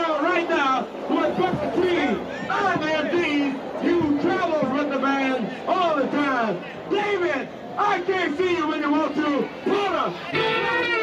on right now with Buster T and MD. You travel with the band all the time. David, I can't see you when you want to. Put us.